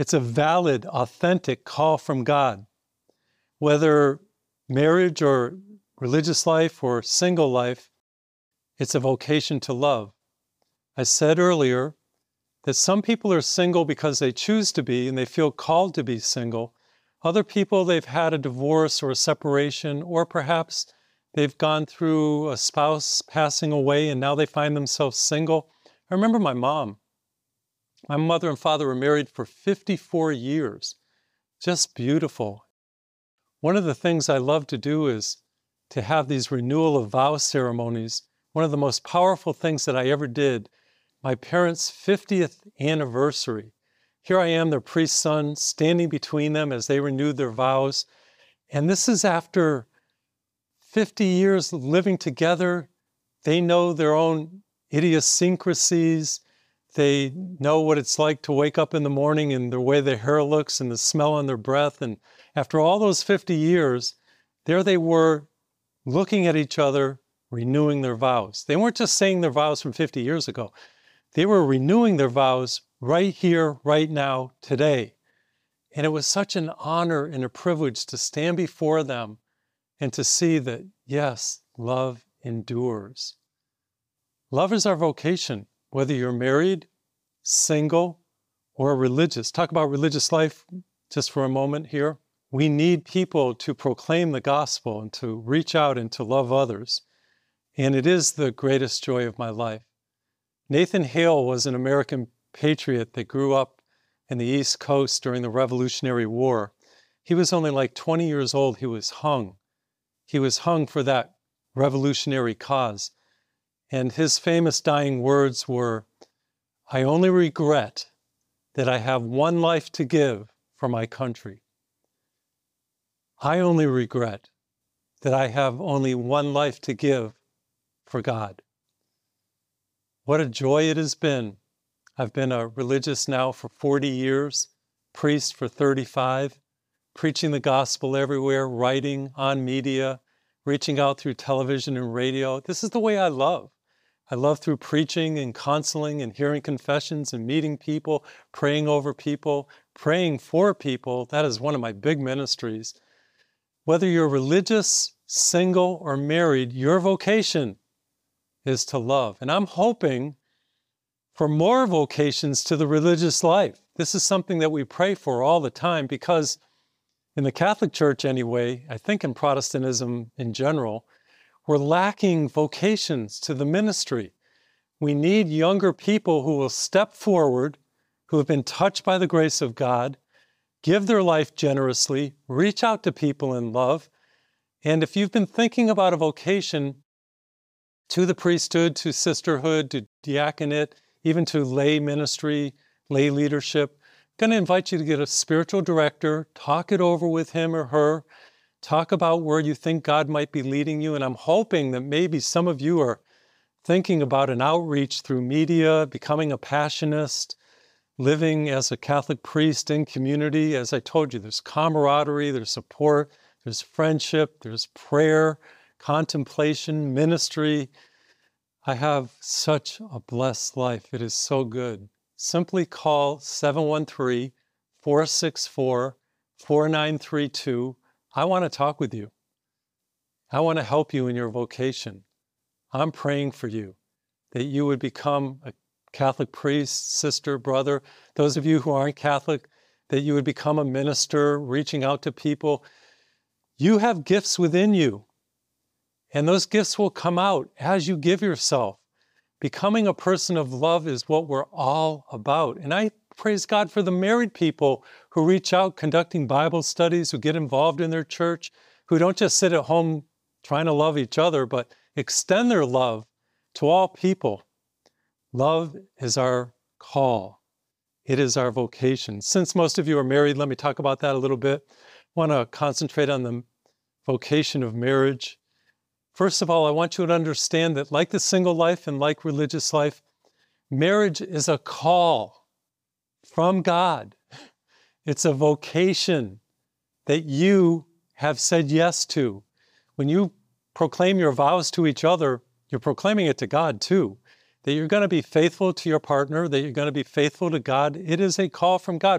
It's a valid, authentic call from God. Whether marriage or religious life or single life, it's a vocation to love. I said earlier that some people are single because they choose to be and they feel called to be single. Other people, they've had a divorce or a separation, or perhaps they've gone through a spouse passing away and now they find themselves single. I remember my mom. My mother and father were married for 54 years. Just beautiful. One of the things I love to do is to have these renewal of vow ceremonies. One of the most powerful things that I ever did, my parents' 50th anniversary. Here I am, their priest's son, standing between them as they renewed their vows. And this is after 50 years living together. They know their own idiosyncrasies. They know what it's like to wake up in the morning and the way their hair looks and the smell on their breath. And after all those 50 years, there they were looking at each other, renewing their vows. They weren't just saying their vows from 50 years ago. They were renewing their vows right here, right now, today. And it was such an honor and a privilege to stand before them and to see that, yes, love endures. Love is our vocation. Whether you're married, single, or religious. Talk about religious life just for a moment here. We need people to proclaim the gospel and to reach out and to love others. And it is the greatest joy of my life. Nathan Hale was an American patriot that grew up in the East Coast during the Revolutionary War. He was only like 20 years old. He was hung. He was hung for that revolutionary cause. And his famous dying words were, "I only regret that I have one life to give for my country. I only regret that I have only one life to give for God." What a joy it has been. I've been a religious now for 40 years, priest for 35, preaching the gospel everywhere, writing on media, reaching out through television and radio. This is the way I love. I love through preaching and counseling and hearing confessions and meeting people, praying over people, praying for people. That is one of my big ministries. Whether you're religious, single, or married, your vocation is to love. And I'm hoping for more vocations to the religious life. This is something that we pray for all the time because in the Catholic Church anyway, I think in Protestantism in general, we're lacking vocations to the ministry. We need younger people who will step forward, who have been touched by the grace of God, give their life generously, reach out to people in love. And if you've been thinking about a vocation to the priesthood, to sisterhood, to diaconate, even to lay ministry, lay leadership, I'm going to invite you to get a spiritual director, talk it over with him or her, talk about where you think God might be leading you. And I'm hoping that maybe some of you are thinking about an outreach through media, becoming a passionist, living as a Catholic priest in community. As I told you, there's camaraderie, there's support, there's friendship, there's prayer, contemplation, ministry. I have such a blessed life. It is so good. Simply call 713-464-4932. I want to talk with you. I want to help you in your vocation. I'm praying for you, that you would become a Catholic priest, sister, brother. Those of you who aren't Catholic, that you would become a minister, reaching out to people. You have gifts within you, and those gifts will come out as you give yourself. Becoming a person of love is what we're all about. And I praise God for the married people who reach out, conducting Bible studies, who get involved in their church, who don't just sit at home trying to love each other, but extend their love to all people. Love is our call. It is our vocation. Since most of you are married, let me talk about that a little bit. I want to concentrate on the vocation of marriage. First of all, I want you to understand that like the single life and like religious life, marriage is a call from God. It's a vocation that you have said yes to. When you proclaim your vows to each other, you're proclaiming it to God too. That you're going to be faithful to your partner, that you're going to be faithful to God. It is a call from God.